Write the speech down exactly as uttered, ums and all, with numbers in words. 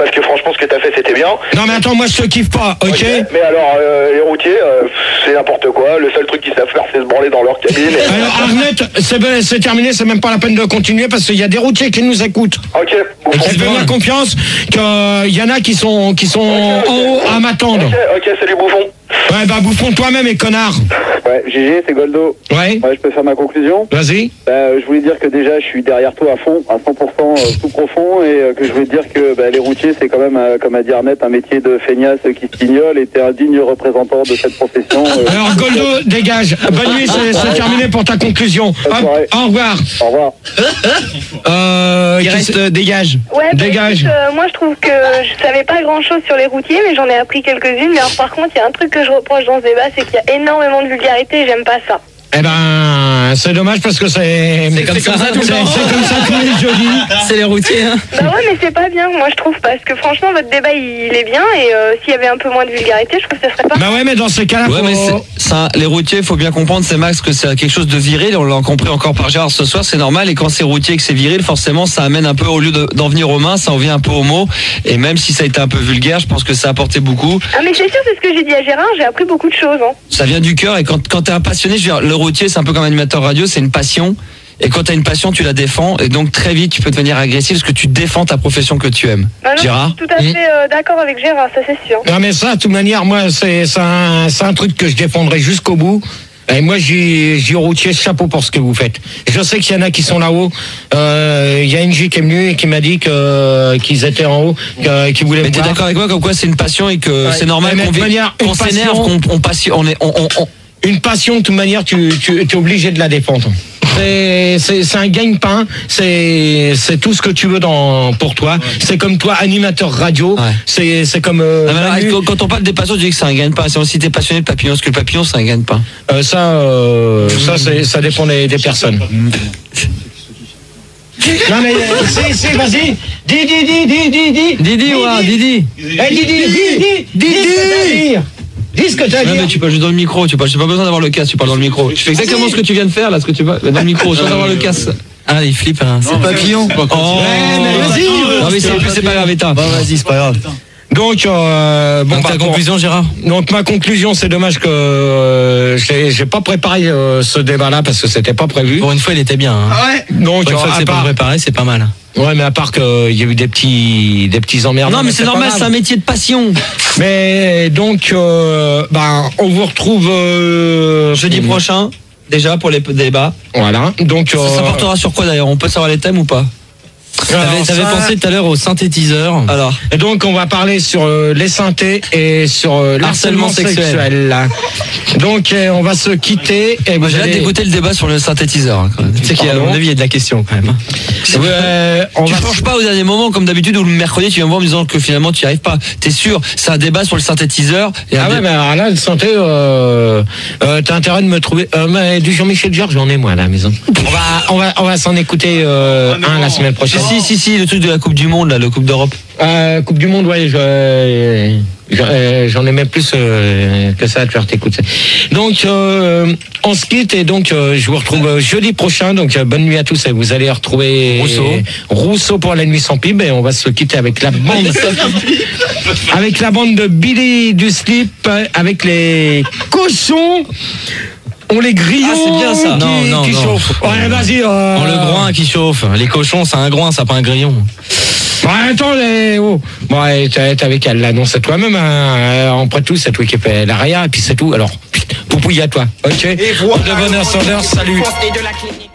parce que franchement, ce que t'as fait, c'était bien. Non, mais attends, moi je te kiffe pas, ok, okay. Mais alors, euh, les routiers, euh, c'est n'importe quoi. Le seul truc qu'ils savent faire, c'est se branler dans leur cabine. Et... Alors, Arnett, c'est, c'est terminé, c'est même pas la peine de continuer parce qu'il y a des routiers qui nous écoutent. Ok. Et qui font bien confiance qu'il y en a qui sont, qui sont okay, okay. en haut à m'attendre. Ok, ok, salut Bouffon. Ouais, bah bouffon toi-même et connard. Ouais, G G, c'est Goldo. Ouais. Ouais, je peux faire ma conclusion. Vas-y. Bah, je voulais dire que déjà, je suis derrière toi à fond, à cent pour cent euh, tout profond, et euh, que je voulais dire que bah, les routiers, c'est quand même, euh, comme a dit Arnett, un métier de feignasse qui se pignole, et t'es un digne représentant de cette profession. Euh, Alors, Goldo, dégage. Bonne nuit, c'est, c'est terminé pour ta conclusion. Hop, au revoir. Au revoir. Euh, Il reste, euh, dégage. Ouais, bah, dégage. Écoute, euh, moi, je trouve que je savais pas grand-chose sur les routiers, mais j'en ai appris quelques-unes. Mais alors, par contre, il y a un truc que je reproche dans ce débat, c'est qu'il y a énormément de vulgarité et j'aime pas ça. Eh ben, c'est dommage parce que c'est... C'est comme, c'est ça, comme ça tout le temps. C'est comme ça tous les jeudis. C'est les routiers, hein. Bah ouais, mais c'est pas bien, moi je trouve, parce que franchement, votre débat, il est bien, et euh, s'il y avait un peu moins de vulgarité, je trouve que ça serait pas... Bah ouais, mais dans ce cas-là... Ouais, faut... mais c'est, ça, les routiers, faut bien comprendre, c'est Max, que c'est quelque chose de viril, on l'a compris encore par Gérard ce soir, c'est normal, et quand c'est routier et que c'est viril, forcément, ça amène un peu, au lieu de, d'en venir aux mains, ça en vient un peu aux mots, et même si ça a été un peu vulgaire, je pense que ça a apporté beaucoup. Ah mais c'est sûr, c'est ce que j'ai dit à Gérard, j'ai appris beaucoup de choses, hein. Ça vient du cœur, et quand, quand t'es un passionné, je veux dire, le routier, c'est un peu comme animateur radio, c'est une passion. Et quand tu as une passion, tu la défends. Et donc très vite, tu peux devenir agressif parce que tu défends ta profession que tu aimes. Ah non, Gérard, je suis tout à fait euh, d'accord avec Gérard, ça c'est sûr. Non mais ça, de toute manière, moi, c'est, c'est, un, c'est un truc que je défendrai jusqu'au bout. Et moi, j'ai, j'ai routier chapeau pour ce que vous faites. Je sais qu'il y en a qui sont là-haut. Il euh, y a une J qui est venue et qui m'a dit que, qu'ils étaient en haut, que, qu'ils voulaient. Mais t'es voir. d'accord avec moi comme quoi c'est une passion et que ouais. c'est normal mais qu'on, manière, qu'on s'énerve, qu'on on passe, on est, on, on, on... Une passion, de toute manière, tu, tu, tu es obligé de la défendre. C'est, c'est, c'est un gagne-pain, c'est, c'est tout ce que tu veux dans, pour toi. Ouais. C'est comme toi, animateur radio, ouais. c'est, c'est comme... Euh, non, alors, quand, quand on parle des passions, tu dis que c'est un gagne-pain. Si on si t'es passionné de papillon, parce que le papillon, c'est un gagne-pain. Euh, ça, euh, mmh. ça, c'est, ça dépend des, des personnes. Mmh. Non mais, euh, si, si, vas-y. Dis, dis, dis, dis, dis, dis. Didi, ouais, Didi. Eh, Didi, Didi, Didi. Dis ce que tu as dit. Non, mais tu parles juste dans le micro, tu parles, j'ai pas besoin d'avoir le casque, tu parles dans le micro. Tu fais exactement ce que tu viens de faire, là, ce que tu vas, dans le micro, sans avoir le casque. Ah, il flippe, hein. C'est papillon. Oh, ouais, mais vas-y. Non, mais c'est, c'est pas grave, éteins. Bon, vas-y, c'est pas grave. Donc, euh, bon, donc, bah, ta conclusion, Gérard? Donc, ma conclusion, c'est dommage que euh, j'ai, j'ai pas préparé euh, ce débat-là parce que c'était pas prévu. Pour une fois, il était bien. Hein. Ah ouais. Donc, pour une fois que c'est part... pas préparé, c'est pas mal. Ouais, mais à part qu'il y a eu des petits, des petits emmerdes. Non, mais, mais c'est, c'est normal, c'est un métier de passion. Mais donc, euh, bah, on vous retrouve euh, jeudi mmh. prochain, déjà pour les débats. Voilà. Donc, ça, euh... ça portera sur quoi d'ailleurs? On peut savoir les thèmes ou pas? T'avais, t'avais ça... pensé tout à l'heure au synthétiseur. Alors. Et donc, on va parler sur euh, les synthés et sur euh, l'harcèlement sexuel. sexuel. Donc, euh, on va se quitter. Et moi, j'ai hâte allez... d'écouter le débat sur le synthétiseur. Hein, tu sais qu'il y a, à mon avis, il y a de la question quand même. Euh, on tu va... penches pas au dernier moment, comme d'habitude, ou le mercredi, tu viens me voir en me disant que finalement, tu n'y arrives pas. T'es sûr? C'est un débat sur le synthétiseur. Et ah ouais, dé... mais alors là, le synthé, euh, euh, t'as intérêt de me trouver. Euh, mais du Jean-Michel Jarre, j'en ai moi à la maison. On va, on va, on va s'en écouter euh, un la semaine prochaine. Si, si, si, le truc de la Coupe du Monde, là, la Coupe d'Europe. Euh, Coupe du Monde, ouais, je, je, j'en ai même plus euh, que ça à te faire t'écouter. Donc, euh, on se quitte et donc euh, je vous retrouve jeudi prochain. Donc, euh, bonne nuit à tous et vous allez retrouver Rousseau, Rousseau pour la nuit sans pib et on va se quitter avec la bande, avec la bande de Billy du Slip, avec les cochons. On les grillons ah, c'est bien ça. qui, non, non, qui non. chauffent. Ouais, vas-y. Euh... On le groin qui chauffe. Les cochons, c'est un groin, c'est pas un grillon. Bon, attends, les... oh. Bon, ouais, t'avais qu'à l'annoncer toi-même, hein. Après tout, c'est toi qui fais l'arrière, et puis c'est tout. Alors, poupouille à toi. Ok. Et voilà. De bonheur, salut.